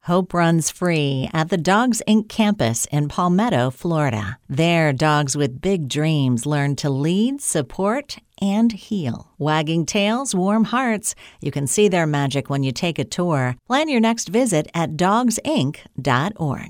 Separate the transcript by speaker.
Speaker 1: Hope runs free at the Dogs Inc. campus in Palmetto, Florida. There, dogs with big dreams learn to lead, support, and heal. Wagging tails, warm hearts. You can see their magic when you take a tour. Plan your next visit at dogsinc.org.